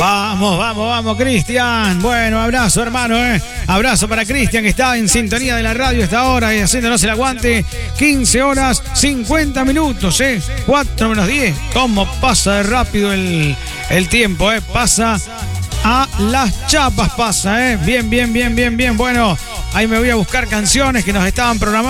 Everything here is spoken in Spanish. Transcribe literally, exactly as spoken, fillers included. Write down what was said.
Vamos, vamos, vamos, Cristian. Bueno, abrazo, hermano, ¿eh? Abrazo para Cristian, que está en sintonía de la radio a esta hora y haciéndonos el aguante. quince horas, cincuenta minutos, ¿eh? cuatro menos diez. ¿Cómo pasa de rápido el, el tiempo, eh? Pasa a las chapas, pasa, ¿eh? Bien, bien, bien, bien, bien. Bueno, ahí me voy a buscar canciones que nos estaban programando.